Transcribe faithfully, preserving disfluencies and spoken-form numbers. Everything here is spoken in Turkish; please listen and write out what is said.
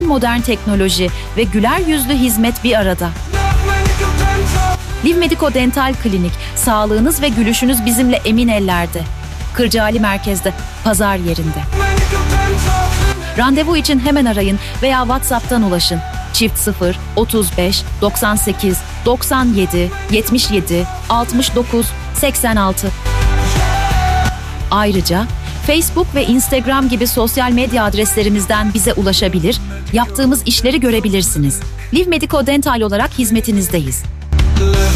en modern teknoloji ve güler yüzlü hizmet bir arada. Liv Medico Dental Klinik, sağlığınız ve gülüşünüz bizimle emin ellerde. Kırcaali Merkez'de, pazar yerinde. Randevu için hemen arayın veya WhatsApp'tan ulaşın. Çift sıfır otuz beş doksan sekiz doksan yedi yetmiş yedi altmış dokuz seksen altı. Ayrıca Facebook ve Instagram gibi sosyal medya adreslerimizden bize ulaşabilir, yaptığımız işleri görebilirsiniz. Liv Medico Dental olarak hizmetinizdeyiz.